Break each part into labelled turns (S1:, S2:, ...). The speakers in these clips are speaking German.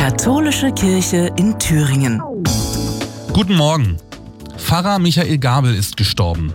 S1: Katholische Kirche in Thüringen.
S2: Guten Morgen. Pfarrer Michael Gabel ist gestorben.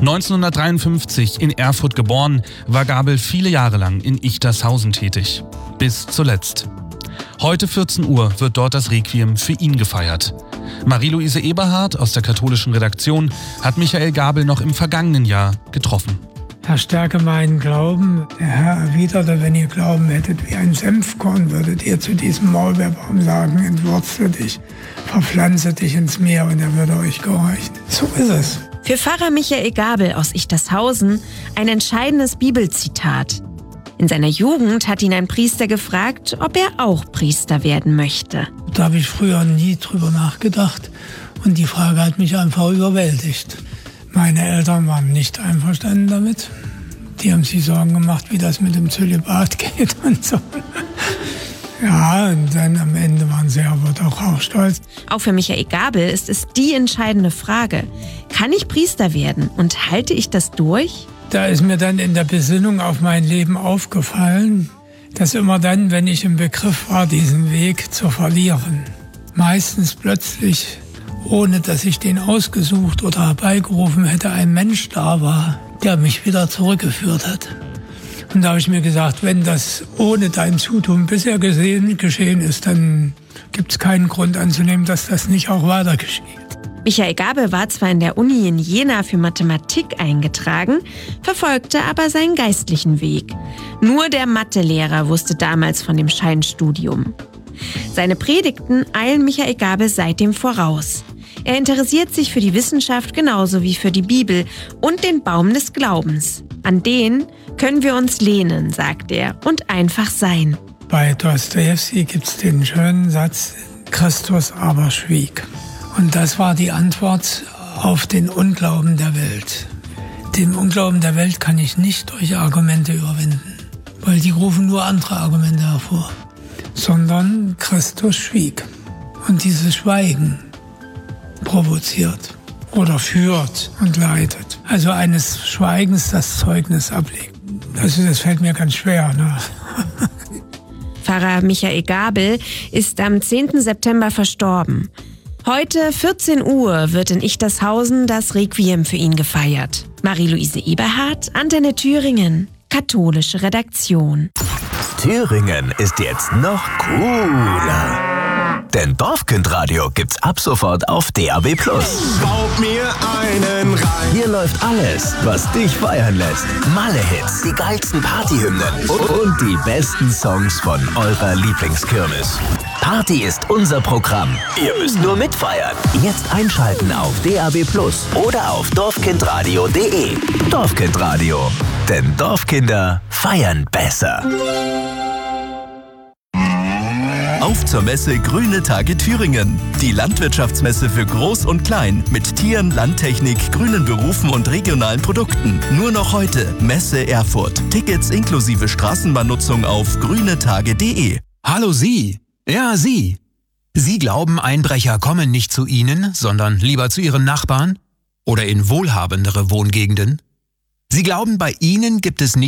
S2: 1953 in Erfurt geboren, war Gabel viele Jahre lang in Ichtershausen tätig. Bis zuletzt. Heute 14 Uhr wird dort das Requiem für ihn gefeiert. Marie-Louise Eberhardt aus der katholischen Redaktion hat Michael Gabel noch im vergangenen Jahr getroffen.
S3: Herr, stärke meinen Glauben. Der Herr erwiderte, wenn ihr Glauben hättet wie ein Senfkorn, würdet ihr zu diesem Maulbeerbaum sagen, entwurzel dich, verpflanze dich ins Meer und er würde euch gehorchen. So ist es.
S4: Für Pfarrer Michael Gabel aus Ichtershausen ein entscheidendes Bibelzitat. In seiner Jugend hat ihn ein Priester gefragt, ob er auch Priester werden möchte.
S3: Da habe ich früher nie drüber nachgedacht und die Frage hat mich einfach überwältigt. Meine Eltern waren nicht einverstanden damit. Die haben sich Sorgen gemacht, wie das mit dem Zölibat geht und so. Ja, und dann am Ende waren sie aber doch auch stolz.
S4: Auch für Michael Gabel ist es die entscheidende Frage. Kann ich Priester werden und halte ich das durch?
S3: Da ist mir dann in der Besinnung auf mein Leben aufgefallen, dass immer dann, wenn ich im Begriff war, diesen Weg zu verlieren, meistens plötzlich, ohne dass ich den ausgesucht oder herbeigerufen hätte, ein Mensch da war, der mich wieder zurückgeführt hat. Und da habe ich mir gesagt, wenn das ohne dein Zutun bisher geschehen ist, dann gibt es keinen Grund anzunehmen, dass das nicht auch weiter geschieht.
S4: Michael Gabel war zwar in der Uni in Jena für Mathematik eingetragen, verfolgte aber seinen geistlichen Weg. Nur der Mathelehrer wusste damals von dem Scheinstudium. Seine Predigten eilen Michael Gabel seitdem voraus. Er interessiert sich für die Wissenschaft genauso wie für die Bibel und den Baum des Glaubens. An den können wir uns lehnen, sagt er, und einfach sein.
S3: Bei Dostojewski gibt es den schönen Satz, Christus aber schwieg. Und das war die Antwort auf den Unglauben der Welt. Den Unglauben der Welt kann ich nicht durch Argumente überwinden, weil die rufen nur andere Argumente hervor. Sondern Christus schwieg. Und dieses Schweigen provoziert oder führt und leitet. Also eines Schweigens das Zeugnis ablegt. Also das fällt mir ganz schwer. Ne?
S4: Pfarrer Michael Gabel ist am 10. September verstorben. Heute 14 Uhr wird in Ichtershausen das Requiem für ihn gefeiert. Marie-Louise Eberhardt, Antenne Thüringen, katholische Redaktion.
S5: Thüringen ist jetzt noch cooler. Denn Dorfkindradio gibt's ab sofort auf DAB+.
S6: Baut mir einen rein.
S5: Hier läuft alles, was dich feiern lässt. Malle-Hits, die geilsten Partyhymnen und die besten Songs von eurer Lieblingskirmes. Party ist unser Programm. Ihr müsst nur mitfeiern. Jetzt einschalten auf DAB+ oder auf dorfkindradio.de. Dorfkindradio. Denn Dorfkinder feiern besser. Auf zur Messe Grüne Tage Thüringen. Die Landwirtschaftsmesse für Groß und Klein mit Tieren, Landtechnik, grünen Berufen und regionalen Produkten. Nur noch heute Messe Erfurt. Tickets inklusive Straßenbahnnutzung auf grünetage.de.
S7: Hallo Sie. Ja, Sie. Sie glauben, Einbrecher kommen nicht zu Ihnen, sondern lieber zu Ihren Nachbarn? Oder in wohlhabendere Wohngegenden? Sie glauben, bei Ihnen gibt es nicht